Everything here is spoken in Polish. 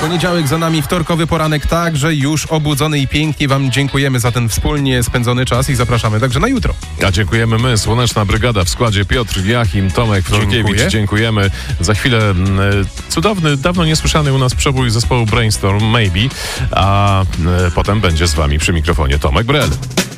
Poniedziałek za nami, wtorkowy poranek także już obudzony i pięknie wam dziękujemy za ten wspólnie spędzony czas i zapraszamy także na jutro. A dziękujemy my, Słoneczna Brygada w składzie Piotr Jachim, Tomek Florkiewicz. Dziękujemy. Za chwilę cudowny, dawno niesłyszany u nas przebój zespołu Brainstorm, Maybe, a potem będzie z wami przy mikrofonie Tomek Brel.